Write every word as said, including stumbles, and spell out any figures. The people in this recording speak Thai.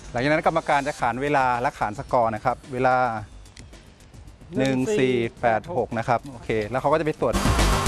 หลังจากนั้นกรรมการจะขานเวลาและขานสกอร์นะครับเวลาหนึ่ง สี่ แปด หกนะครับโอเคแล้วเขาก็จะไปตรวจ